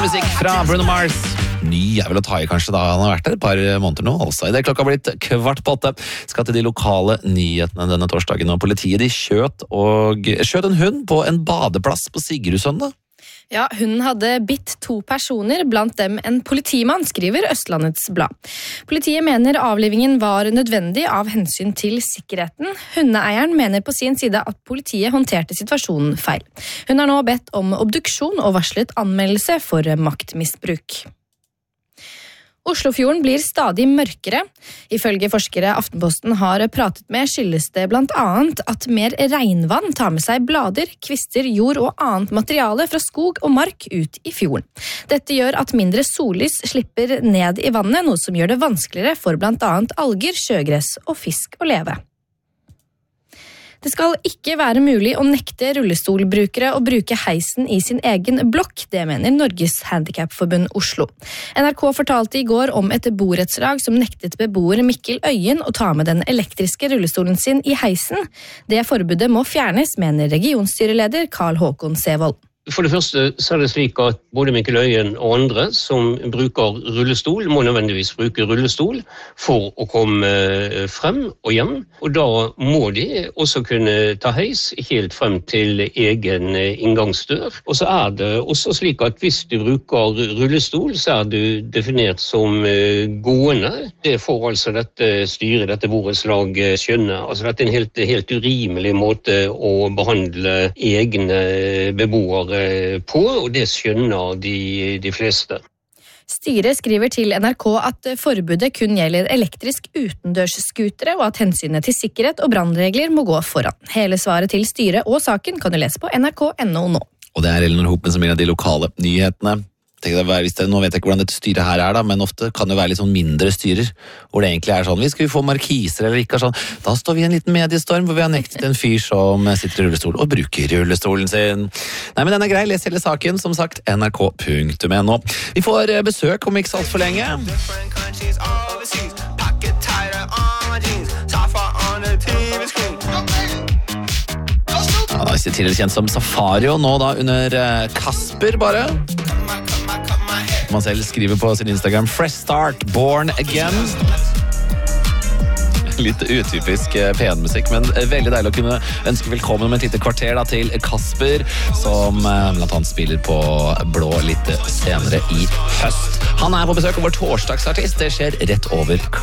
Musikk fra Bruno Mars. Ny er vel å ta i kanskje da, han har vært der et par måneder nå. Altså, i det klokka har blitt 7:15. Skal til de lokale nyhetene denne torsdagen. Og politiet de skjøt en hund på en badeplass på Sigurdsøndag. Ja, hunden hadde bitt 2 personer, blant dem en politimann, skriver Østlandets Blad. Politiet mener avlivingen var nødvendig av hensyn til sikkerheten. Hundeeieren mener på sin side at politiet håndterte situasjonen feil. Hun har nå bedt om obduksjon og varslet anmeldelse for maktmisbruk. Oslofjorden blir stadig mørkere. Ifølge forskere Aftenposten har pratet med, skyldes det blant annet at mer regnvann tar med seg blader, kvister, jord og annet materiale fra skog og mark ut i fjorden. Dette gjør at mindre sollys slipper ned i vannet, noe som gjør det vanskeligere for blant annet alger, sjøgress og fisk å leve. Det skal ikke være mulig å nekte rullestolbrukere å bruke heisen i sin egen blokk, det mener Norges Handicapforbund Oslo. NRK fortalte i går om et borettslag som nektet beboer Mikkel Øyen å ta med den elektriske rullestolen sin i heisen. Det forbudet må fjernes, mener regionstyreleder Karl Håkon Sevold. For det første så er det slik at både Mikkel Øyen og andre som bruker rullestol, må nødvendigvis bruke rullestol for å komme frem og hjem. Og da må de også kunne ta heis helt frem til egen inngangsdør. Og så er det også slik at hvis du bruker rullestol, så er du definert som gående. Det får altså dette styret, dette borettslaget skjønne. Altså dette er en helt urimelig måte å behandle egne beboere på, og det skjønner de fleste. Styret skriver til NRK at forbudet kun gjelder elektrisk utendørsskutere, og at hensynet til sikkerhet og brannregler må gå foran. Hele svaret til styret og saken kan du lese på nrk.no nå. Og det er Elinor Hopen som gir de lokale nyhetene. Nå vet jeg ikke hvordan dette styret her er da, men ofte kan det være litt sånn mindre styrer, hvor det egentlig er sånn, skal vi få markiser eller ikke, sånn. Da står vi i en liten mediestorm hvor vi har nektet en fyr som sitter i rullestol og bruker rullestolen sin. Nei, men den er grei, les hele saken, som sagt, nrk.no. Vi får besøk om ikke så alt for lenge. Ja, tidligere kjent som Safario, nå da under Kasper bare. Man selv skriver på sin Instagram Fresh Start, Born Again. Litt utypisk P1-musikk, men veldig deilig å kunne ønske velkommen med et lite kvarter da, til Kasper, som blant annet spiller på Blå litt senere i høst. Han er på besøk av vår torsdagsartist, det skjer rett over